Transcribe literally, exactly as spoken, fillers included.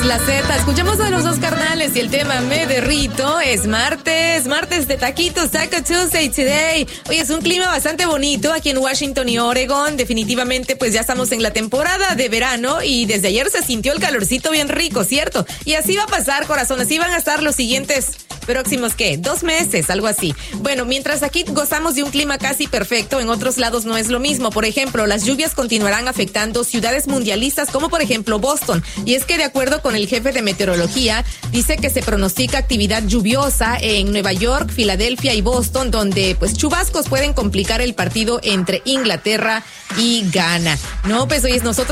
La Z. Escuchamos a los dos carnales y el tema Me Derrito. Es martes, martes de taquitos, Taco Tuesday today. Hoy es un clima bastante bonito aquí en Washington y Oregon. Definitivamente pues ya estamos en la temporada de verano y desde ayer se sintió el calorcito bien rico, ¿cierto? Y así va a pasar, corazón, así van a estar los siguientes próximos, ¿qué? Dos meses, algo así. Bueno, mientras aquí gozamos de un clima casi perfecto, en otros lados no es lo mismo. Por ejemplo, las lluvias continuarán afectando ciudades mundialistas como por ejemplo Boston. Y es que de acuerdo con el jefe de meteorología, dice que se pronostica actividad lluviosa en Nueva York, Filadelfia y Boston, donde pues chubascos pueden complicar el partido entre Inglaterra y Ghana. No, pues oye, nosotros